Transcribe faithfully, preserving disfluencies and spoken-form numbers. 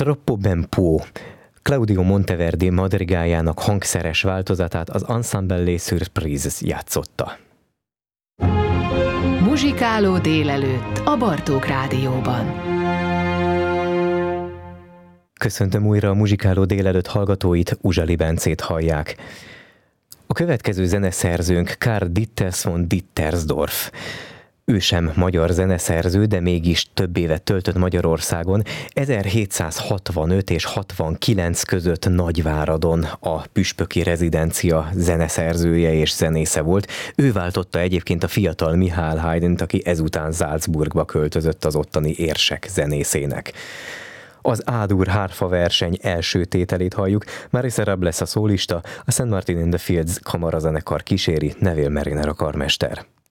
Troppo ben può. Claudio Monteverdi madrigájának hangszeres változatát az Ensemble Les Surprises játszotta. Muzsikáló délelőtt a Bartók Rádióban. Köszöntöm újra a Muzsikáló délelőtt hallgatóit, Uzsali Bencét hallják. A következő zeneszerzőnk Karl Ditters von Dittersdorf. Ő sem magyar zeneszerző, de mégis több évet töltött Magyarországon. ezerhétszázhatvanöt és hatvankilenc között Nagyváradon a püspöki rezidencia zeneszerzője és zenésze volt. Ő váltotta egyébként a fiatal Mihály Haydnt, aki ezután Salzburgba költözött az ottani érsek zenészének. Az A-dur hárfa verseny első tételét halljuk, Marisa Robles a szólista, a Saint Martin in the Fields kamarazenekar kíséri, Neville Mariner a karmester.